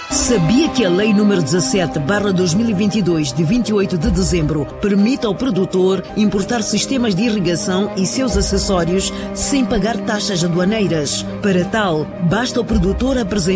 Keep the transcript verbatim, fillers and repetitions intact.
Sabia que a Lei número dezassete barra dois mil e vinte e dois, de vinte e oito de dezembro, permite ao produtor importar sistemas de irrigação e seus acessórios sem pagar taxas aduaneiras? Para tal, basta o produtor apresentar